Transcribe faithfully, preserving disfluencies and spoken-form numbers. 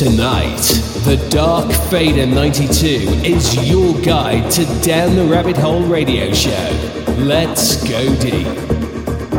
Tonight, the Dark Fader ninety-two is your guide to Down the Rabbit Hole radio show. Let's go deep.